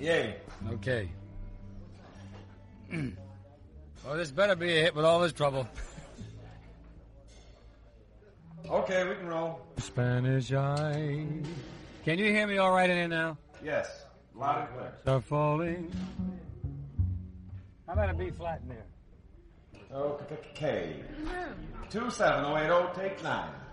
Yay. Okay. Well, this better be a hit with all this trouble. Okay, we can roll. Spanish Eye. Can you hear me all right in here now? Yes. Loud and clear. Are falling. How about a B flat in there? Okay. 27080, take 9.